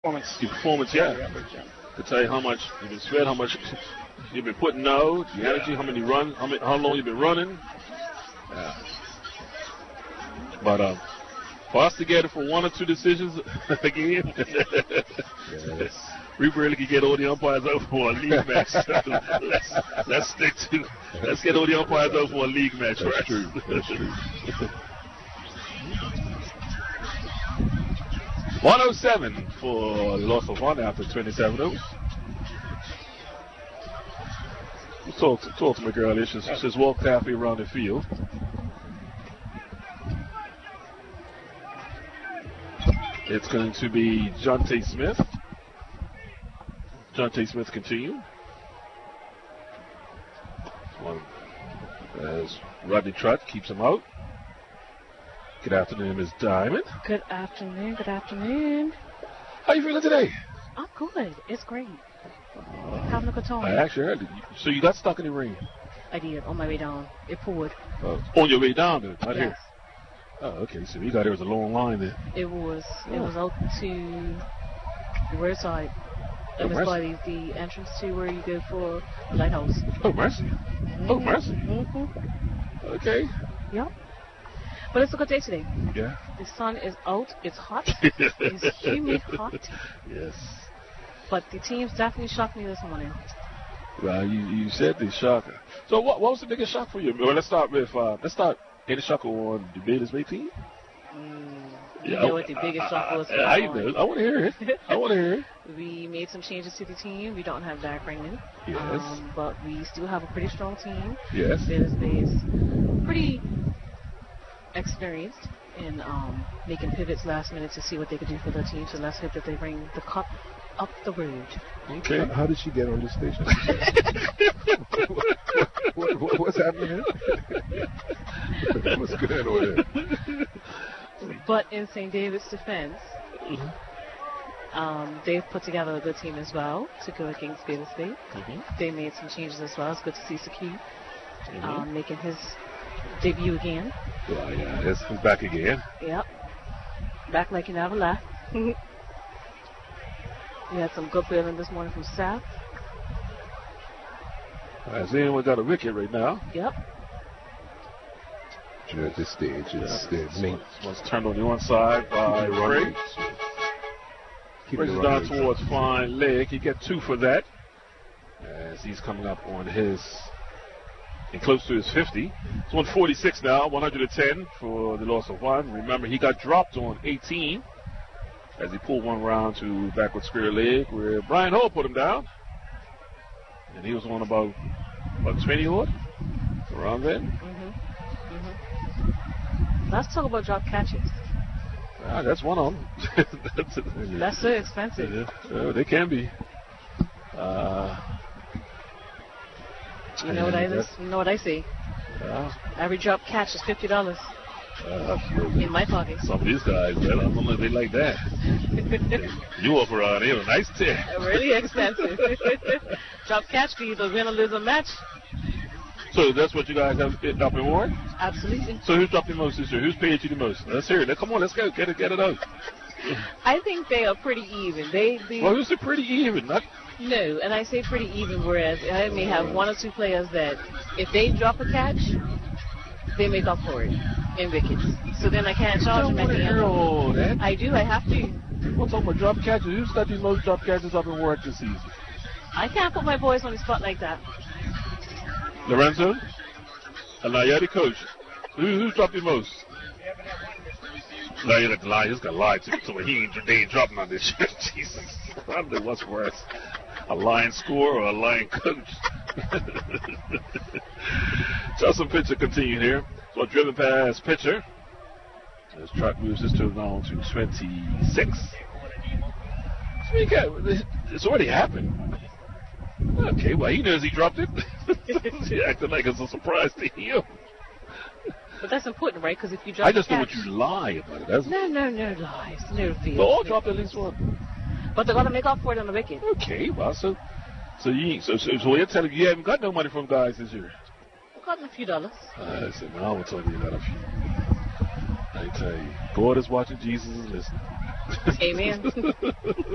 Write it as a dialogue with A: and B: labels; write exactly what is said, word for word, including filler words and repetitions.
A: Performance.
B: Your performance, yeah. To tell you how much you've been sweat, how much you've been putting out, the energy, how many run, how, many, how long you've been running. Yeah. But um, for us to get it for one or two decisions again,
C: yes.
B: we really could get all the umpires over for a league match. let's let's stick to let's get all the umpires over for a league match.
C: That's
B: right?
C: true. That's true.
B: one oh seven for the loss of one after twenty-seven overs. We talked, talked to McGirl earlier. She's, she's walked halfway around the field. It's going to be Jonte Smith. Jonte Smith continue. One as Rodney Trott keeps him out. Good afternoon, Miz Diamond.
D: Good afternoon. Good afternoon.
B: How you feeling today?
D: I'm good. It's great. Having a good time.
B: I actually heard it. So you got stuck in the rain?
D: I did on my way down. It poured.
B: Uh, on your way down, then? Not
D: yes.
B: here. Oh, okay. So you got there was a long line there.
D: It was.
B: Oh.
D: It was out to the roadside. It
B: Oh,
D: was
B: mercy.
D: by the, the entrance to where you go for the lighthouse.
B: Oh, mercy. Oh, mercy.
D: Mm-hmm.
B: Okay.
D: Yep. But it's a good day today.
B: Yeah.
D: The sun is out. It's hot. It's humid hot.
B: Yes.
D: But the teams definitely shocked me this morning.
B: Well, you, you said the shocker. So what what was the biggest shock for you? Well, let's start with uh, let's start any shock on the Bayless Bay team.
D: Mm, you
B: Yeah,
D: know what the biggest shock was?
B: I, I know. I want to hear it. I want to hear it.
D: We made some changes to the team. We don't have Dak Raymond.
B: Yes.
D: Um, but we still have a pretty strong team.
B: Yes.
D: Bayless Bay is pretty experienced in um, making pivots last minute to see what they could do for their team. So let's hope that they bring the cup up the road.
B: Okay.
C: How, how did she get on this station? what, what, what's happening? What's going on there?
D: But in Saint David's defense,
B: Mm-hmm.
D: um, they've put together a good team as well to go against Bayless Bay.
B: Mm-hmm.
D: They made some changes as well. It's good to see Saki
B: Mm-hmm.
D: um, making his debut again.
B: Well, yeah, yes, he's back again.
D: Yep. Back like he never left. We had some good feeling this morning from Seth.
B: Has anyone got a wicket right now?
D: Yep.
C: You know, at this stage, it's
B: Yeah.
C: the main.
B: One's turned on the one side by Ray.
C: Keep
B: Brings
C: the
B: it down
C: runners.
B: towards fine leg. He get two for that as he's coming up on his and close to his fifty. It's one forty-six now, one hundred ten for the loss of one. Remember, he got dropped on eighteen as he pulled one round to backward square leg where Brian Hall put him down. And he was on about, about twenty odd around then.
D: Mm-hmm. Mm-hmm. Let's talk about drop catches.
B: Ah, that's one of them. that's,
D: That's so expensive.
B: yeah, uh, they can be. Uh,
D: You know what I
B: that's-
D: you know what I see?
B: uh,
D: Every drop catch is fifty dollars
B: uh,
D: in my pocket.
B: some of these guys, man, I don't know if they like that. You walk around here, a nice tip.
D: Really expensive. Drop catch for you to win or lose a match.
B: So that's what you guys have been up in Warren?
D: Absolutely.
B: So who's dropped the most this year? Who's paid you the most? Let's hear it. Now, come on, let's go. Get it, get it out.
D: I think they are pretty even. They, they
B: Well, who's it pretty even? Not
D: no, and I say pretty even, whereas I may have one or two players that if they drop a catch, they make up for it in wickets. So then I can't charge them at the end.
B: all that.
D: I do. I have to.
B: We're talking about drop catches. Who's got the most drop catches up in Warren this season?
D: I can't put my boys on the spot like that.
B: Lorenzo? And now you're the coach. Who, who's dropped the most? No, you got to lie. He's got to lie to so he ain't, they ain't dropping on this shit. Jesus. I don't know what's worse. A lying score or a lying coach? Justin pitcher continuing here. So a driven pass pitcher. As Trott moves this to now to twenty-six. So you got, it's already happened. Okay, well, he knows he dropped it. He acted like it's a surprise to him.
D: But that's important, right? Because if you drop
B: I just
D: a
B: don't
D: catch,
B: want you to lie about it. That's
D: no, no, no lies, no fears.
B: They all dropped at least one.
D: But they're gonna make up for it on the wicket.
B: Okay, well, so so you so so, so you're telling me you haven't got no money from guys this year?
D: I've gotten a few dollars.
B: I said, no, I'm telling you that a few. I tell you, God is watching, Jesus is listening.
D: Amen.